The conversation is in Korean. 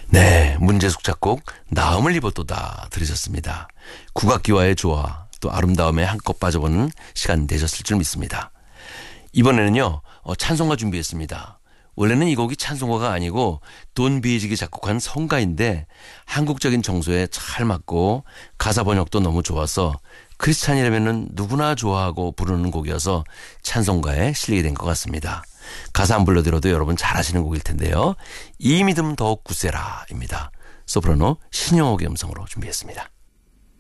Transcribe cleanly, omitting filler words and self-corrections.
네, 문제숙 작곡 나음을 입었도다 들으셨습니다. 국악기와의 조화 또 아름다움에 한껏 빠져보는 시간 되셨을 줄 믿습니다. 이번에는요 찬송가 준비했습니다. 원래는 이 곡이 찬송가가 아니고 돈 비에직이 작곡한 성가인데 한국적인 정서에 잘 맞고 가사 번역도 너무 좋아서 크리스찬이라면 누구나 좋아하고 부르는 곡이어서 찬송가에 실리게 된 것 같습니다. 가사 안 불러드려도 여러분 잘 아시는 곡일 텐데요. 이 믿음 더욱 굳세라입니다. 소프라노 신영옥의 음성으로 준비했습니다.